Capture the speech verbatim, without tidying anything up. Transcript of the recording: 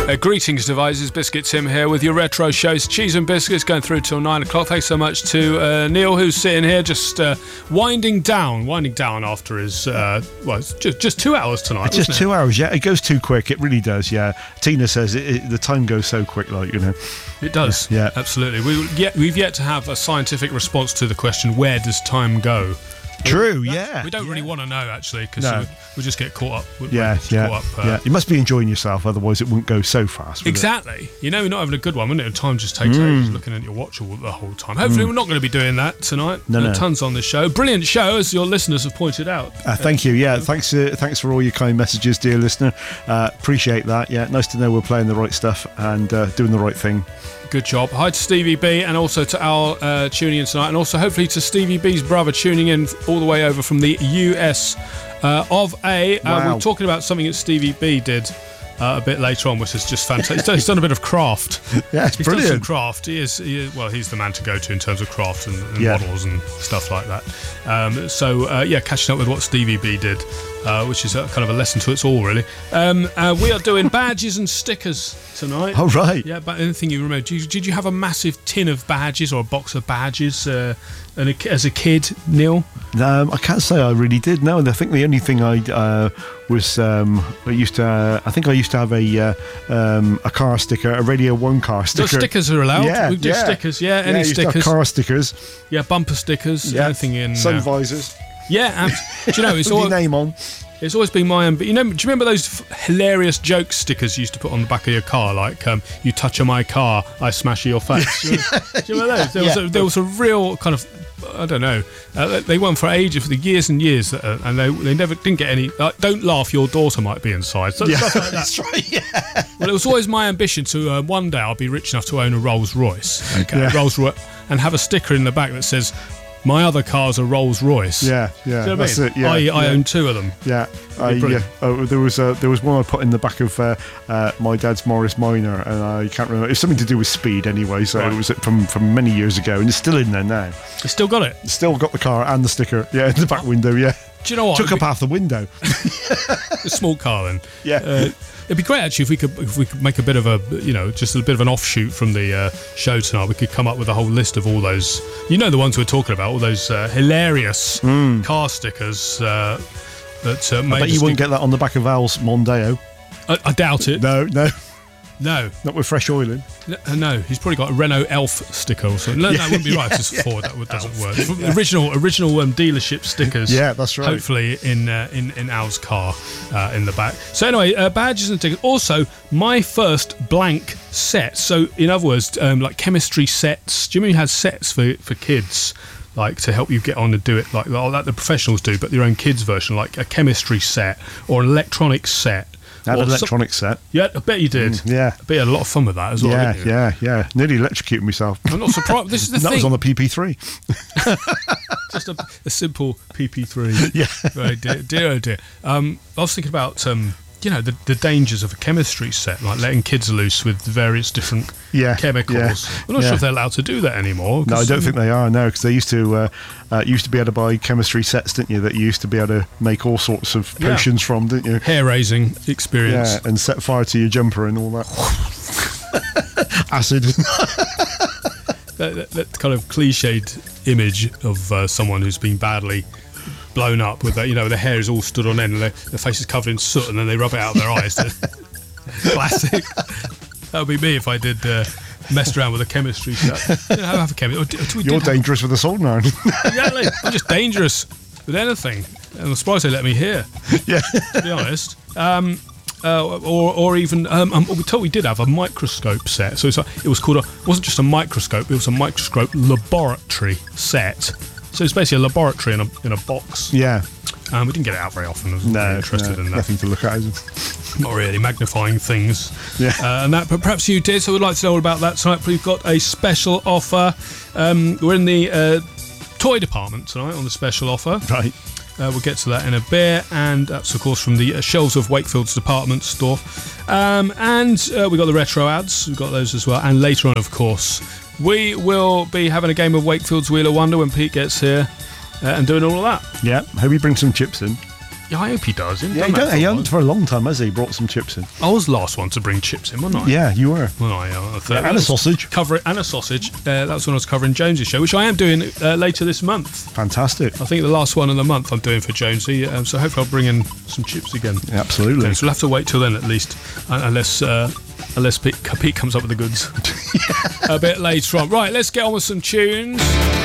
Uh, greetings, devices. Biscuit Tim here with your retro shows, Cheese and Biscuits, going through till nine o'clock. Thanks so much to uh, Neil, who's sitting here just uh, winding down, winding down after his, uh, well, it's just, just two hours tonight. It's just it? two hours, yeah. It goes too quick. It really does, yeah. Tina says it, it, the time goes so quick, like, you know. It does, yeah, absolutely. We yet we've yet to have a scientific response to the question, where does time go? True, yeah. We don't yeah. really want to know, actually, because no. we, we'll just get caught up. We'll, yeah, we'll yeah, caught up, uh, yeah. You must be enjoying yourself, otherwise it wouldn't go so fast. Exactly. It? You know, you're not having a good one, wouldn't it? Time just takes mm. ages looking at your watch all, the whole time. Hopefully mm. we're not going to be doing that tonight. No, uh, no. Tons on the show. Brilliant show, as your listeners have pointed out. Uh, thank you, yeah. Thanks uh, thanks for all your kind messages, dear listener. Uh, appreciate that, yeah. Nice to know we're playing the right stuff and uh, doing the right thing. Good job. Hi to Stevie B and also to Al uh, tuning in tonight, and also hopefully to Stevie B's brother tuning in all the way over from the U S uh, of A. Wow. Uh, we're talking about something that Stevie B did uh, a bit later on, which is just fantastic. He's done, he's done a bit of craft. Yeah, it's he's brilliant. Done some craft. He is, he is, well, he's the man to go to in terms of craft and, and yeah. models and stuff like that. Um, so, uh, yeah, catching up with what Stevie B did, uh, which is a, kind of a lesson to us all, really. Um, uh, we are doing badges and stickers tonight. Oh, right. Yeah, but anything you remember, did you, did you have a massive tin of badges or a box of badges uh, and a, as a kid, Neil? Um, I can't say I really did. No, I think the only thing I uh, was um, I used to. Uh, I think I used to have a uh, um, a car sticker, a Radio One car sticker. So stickers are allowed. Yeah, we do yeah. stickers. Yeah, any yeah, used stickers. To have car stickers. Yeah, bumper stickers. Yeah. Anything in sun uh, visors. Yeah, um, do you know it's With all your name on. It's always been my own. But you know, do you remember those f- hilarious joke stickers you used to put on the back of your car, like um, "You touch my car, I smash your face." Do you remember, do you remember those? There, yeah. was a, there was a real kind of. I don't know. Uh, they went for ages, for the years and years, uh, and they they never didn't get any. Like, don't laugh, your daughter might be inside. So, Yeah, stuff like that. that's right. Yeah. Well, it was always my ambition to uh, one day I'll be rich enough to own a Rolls Royce, okay, Yeah. Rolls Royce, and have a sticker in the back that says, "My other car's a Rolls Royce." Yeah, yeah, Do you know what I that's mean? it. Yeah, I, I yeah. own two of them. Yeah, I, yeah. brilliant. Oh, there was uh, there was one I put in the back of uh, uh, my dad's Morris Minor, and I can't remember. It's something to do with speed, anyway. So Right. it was from from many years ago, and it's still in there now. You still got it. Still got the car and the sticker. Yeah, in the back window. Yeah, Do you know what? took It'd up half the window. be- a small car then. Yeah. Uh, it'd be great actually if we could if we could make a bit of a you know just a bit of an offshoot from the uh, show tonight. We could come up with a whole list of all those. You know the ones we're talking about. All those uh, hilarious Mm. car stickers. Uh, that uh, I made bet you us wouldn't think- get that on the back of Al's Mondeo. I, I doubt it. No, no, No. not with fresh oil in. No, uh, no, he's probably got a Renault Elf sticker or something. No, Yeah, that wouldn't be yeah, right. It's yeah. Ford. That would, doesn't work. Original, original um, dealership stickers. Yeah, that's right. Hopefully in uh, in in Al's car uh, in the back. So anyway, uh, badges and tickets. Also, my first blank set. So in other words, um, like chemistry sets. Do you remember you had sets for for kids? Like to help you get on and do it like, like the professionals do, but your own kids version, like a chemistry set or an electronics set. I had or an some- electronic set. Yeah, I bet you did. Mm, yeah. I bet you had a lot of fun with that as well. Yeah, didn't you? yeah, yeah. Nearly electrocuted myself. I'm not surprised. This is the And that thing. was on the P P three. Just a, a simple P P three. Yeah. Right, dear, dear, oh dear. Um, I was thinking about, um, you know, the, the dangers of a chemistry set, like letting kids loose with various different Yeah, chemicals. yeah, I'm not yeah. sure if they're allowed to do that anymore. No, I 'cause, don't um, think they are, no, because they used to uh, uh, used to be able to buy chemistry sets, didn't you, that you used to be able to make all sorts of Yeah. potions from, didn't you? hair-raising experience. Yeah, and set fire to your jumper and all that. Acid. That, that, that kind of cliched image of uh, someone who's been badly blown up with that, you know, their hair is all stood on end and their, their face is covered in soot and then they rub it out of their eyes. Classic. That would be me if I did uh, messed around with a chemistry set. You know, I have a chemistry. You're dangerous with a sword now. Exactly. I'm just dangerous with anything. And I'm surprised they let me here, Yeah. to be honest. Um, uh, or, or even, um, um, we told we did have a microscope set. So it's a, it was called a, it wasn't just a microscope, it was a microscope laboratory set. So it's basically a laboratory in a in a box. Yeah. Um, we didn't get it out very often. I was No, really interested no, in that. nothing to look at, is it? Not really magnifying things. Yeah. Uh, and that, but perhaps you did. So we'd like to know all about that tonight. We've got a special offer. Um, we're in the uh, toy department tonight on the special offer. Right. Uh, we'll get to that in a bit, and that's of course from the uh, shelves of Wakefield's department store. Um, and uh, we've got the retro ads, we've got those as well. And later on, of course, we will be having a game of Wakefield's Wheel of Wonder when Pete gets here uh, and doing all of that. Yeah. Hope you bring some chips in. Yeah, I hope he does. He Yeah, he, don't, he hasn't for a long time, has he? Brought some chips in. I was the last one to bring chips in, wasn't I? Yeah, you were. Well, I, uh, I thought- Yeah, and a sausage. Cover it and a sausage. Uh, that was when I was covering Jonesy's show, which I am doing uh, later this month. Fantastic. I think the last one of the month I'm doing for Jonesy, um, so hopefully I'll bring in some chips again. Absolutely. Okay, so we'll have to wait till then at least, uh, unless uh, unless Pete, Pete comes up with the goods a bit later on. Right, let's get on with some tunes.